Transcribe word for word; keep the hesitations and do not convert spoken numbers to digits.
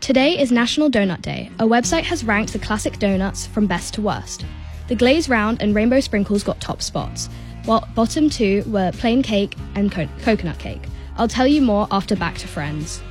Today is National Donut Day. A website has ranked the classic donuts from best to worst. The glazed round and rainbow sprinkles got top spots, while bottom two were plain cake and co- coconut cake. I'll tell you more after Back to Friends.